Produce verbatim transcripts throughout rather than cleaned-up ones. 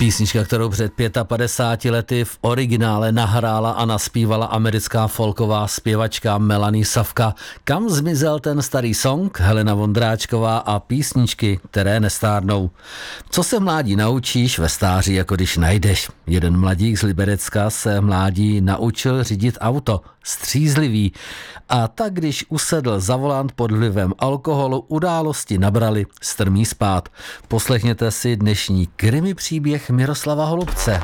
Písnička, kterou před padesátimi pěti lety v originále nahrála a naspívala americká folková zpěvačka Melanie Safka. Kam zmizel ten starý song? Helena Vondráčková a písničky, které nestárnou. Co se mládí naučíš, ve stáří jako když najdeš. Jeden mladík z Liberecka se mládí naučil řídit auto. Střízlivý. A tak, když usedl za volant pod vlivem alkoholu, události nabrali strmý spád. Poslechněte si dnešní krimi příběh Miroslava Holubce.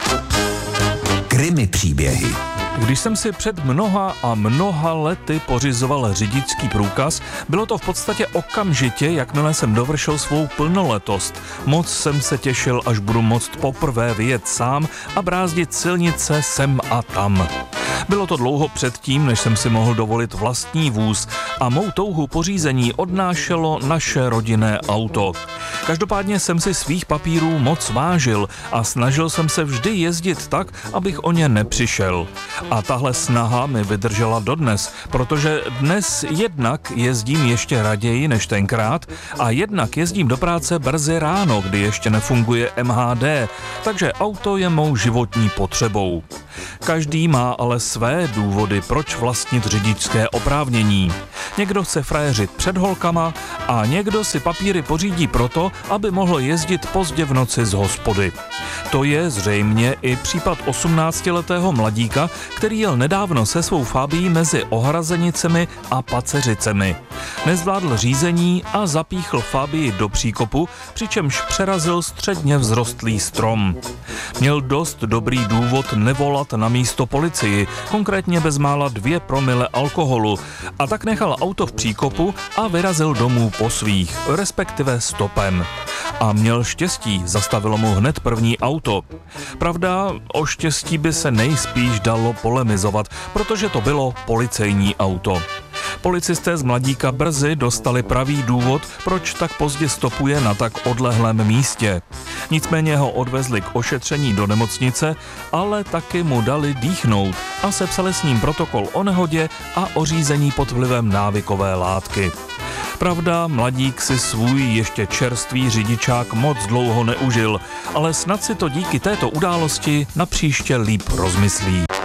Krimi příběhy. Když jsem si před mnoha a mnoha lety pořizoval řidičský průkaz, bylo to v podstatě okamžitě, jakmile jsem dovršil svou plnoletost. Moc jsem se těšil, až budu moct poprvé vyjet sám a brázdit silnice sem a tam. Bylo to dlouho předtím, než jsem si mohl dovolit vlastní vůz a mou touhu pořízení odnášelo naše rodinné auto. Každopádně jsem si svých papírů moc vážil a snažil jsem se vždy jezdit tak, abych o ně nepřišel. A tahle snaha mi vydržela dodnes, protože dnes jednak jezdím ještě raději než tenkrát a jednak jezdím do práce brzy ráno, kdy ještě nefunguje M H D, takže auto je mou životní potřebou. Každý má ale své důvody, proč vlastnit řidičské oprávnění. Někdo chce frajeřit před holkama a někdo si papíry pořídí proto, aby mohl jezdit pozdě v noci z hospody. To je zřejmě i případ osmnáctiletého mladíka, který jel nedávno se svou Fabií mezi Ohrazenicemi a Paceřicemi. Nezvládl řízení a zapíchl Fabii do příkopu, přičemž přerazil středně vzrostlý strom. Měl dost dobrý důvod nevolat na místo policii, konkrétně bezmála dvě promile alkoholu, a tak nechal auto v příkopu a vyrazil domů po svých, respektive stopem. A měl štěstí, zastavilo mu hned první auto. Pravda, o štěstí by se nejspíš dalo polemizovat, protože to bylo policejní auto. Policisté z mladíka brzy dostali pravý důvod, proč tak pozdě stopuje na tak odlehlém místě. Nicméně ho odvezli k ošetření do nemocnice, ale taky mu dali dýchnout a sepsali s ním protokol o nehodě a o řízení pod vlivem návykové látky. Pravda, mladík si svůj ještě čerstvý řidičák moc dlouho neužil, ale snad si to díky této události napříště líp rozmyslí.